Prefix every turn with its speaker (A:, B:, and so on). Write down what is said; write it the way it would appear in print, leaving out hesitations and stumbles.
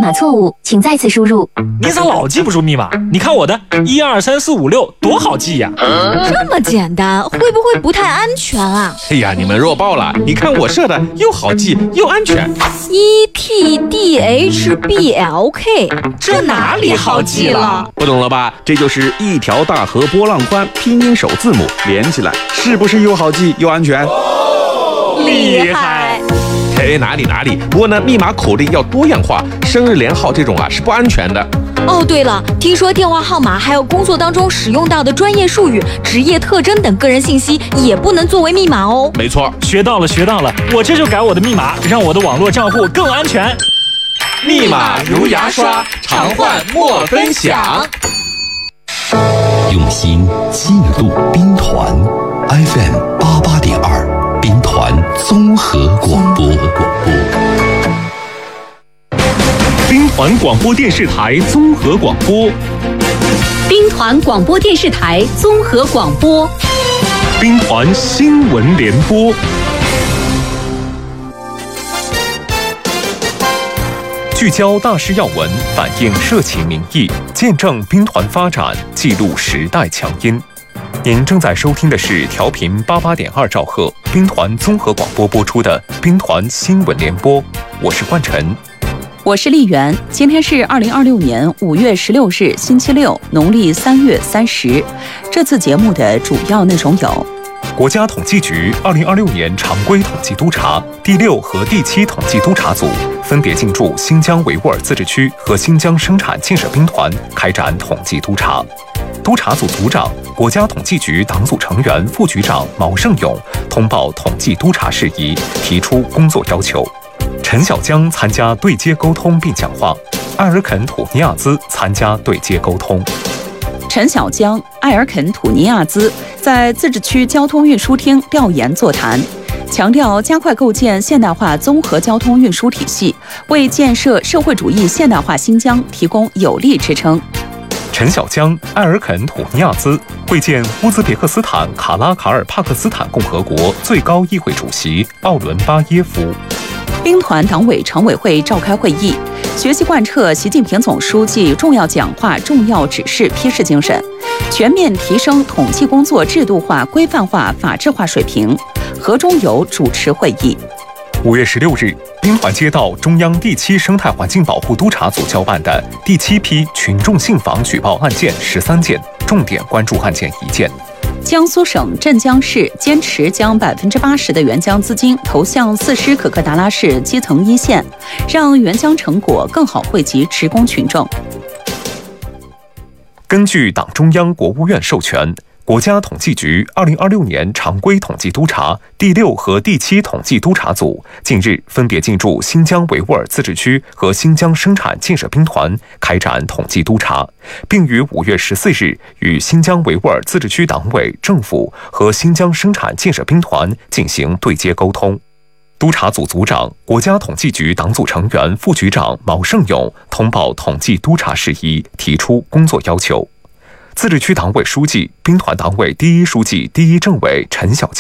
A: 码错误，请再次输入。
B: 你咋老记不住密码？你看我的12345多好记呀！
C: 这么简单，会不会不太安全啊？
D: 哎呀，你们弱爆了！你看我设的又好记又安全。
C: ETDHBLK，
B: 这哪里好记了？
D: 不懂了吧？这就是一条大河波浪宽，拼音首字母连起来，是不是又好记又安全？
B: 厉害！
D: 嘿，哪里？不过呢，密码口令要多样化，生日连号这种是不安全的。
C: 哦，对了，听说电话号码还有工作当中使用到的专业术语、职业特征等个人信息也不能作为密码哦。
D: 没错，
B: 学到了，我这就改我的密码，让我的网络账户更安全。
D: 密码如牙刷，常换莫分享。
E: 用心记录兵团 FM 88.2，兵团综合广播。
F: 兵团广播电视台综合广播，
G: 兵团广播电视台综合广播，
F: 兵团新闻联播。聚焦大事要闻，反映社情民意，见证兵团发展，记录时代强音。您正在收听的是调频88.2兆赫兵团综合广播播出的兵团新闻联播，我是冠晨。
G: 我是丽媛。今天是2026年5月16日，星期六，农历3月30。这次节目的主要内容有：
F: 国家统计局2026年常规统计督察第6和第7统计督察组分别进驻新疆维吾尔自治区和新疆生产建设兵团开展统计督察。督察组组长、国家统计局党组成员、副局长毛胜勇通报统计督察事宜，提出工作要求。陈小江参加对接沟通并讲话，埃尔肯土尼亚兹参加对接沟通。
G: 陈小江、埃尔肯土尼亚兹在自治区交通运输厅调研座谈，强调加快构建现代化综合交通运输体系，为建设社会主义现代化新疆提供有力支撑。
F: 陈小江、埃尔肯土尼亚兹会见乌兹别克斯坦卡拉卡尔帕克斯坦共和国最高议会主席奥伦巴耶夫。
G: 兵团党委常委会召开会议，学习贯彻习近平总书记重要讲话、重要指示批示精神，全面提升统计工作制度化、规范化、法治化水平。何中友主持会议。
F: 5月16日，兵团接到中央第7生态环境保护督察组交办的第7批群众信访举报案件13件，重点关注案件1件。
G: 江苏省镇江市坚持将80%的援疆资金投向4师可可达拉市基层一线，让援疆成果更好惠及职工群众。
F: 根据党中央、国务院授权，国家统计局2026年常规统计督察第6和第7统计督察组近日分别进驻新疆维吾尔自治区和新疆生产建设兵团开展统计督察，并于5月14日与新疆维吾尔自治区党委、政府和新疆生产建设兵团进行对接沟通。督察组组长、国家统计局党组成员、副局长毛胜勇通报统计督察事宜，提出工作要求。自治区党委书记、兵团党委第1书记、第1政委陈小